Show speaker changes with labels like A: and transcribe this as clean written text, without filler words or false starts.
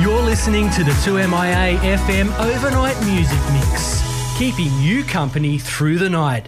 A: You're listening to the 2MIA FM Overnight Music Mix, keeping you company through the night.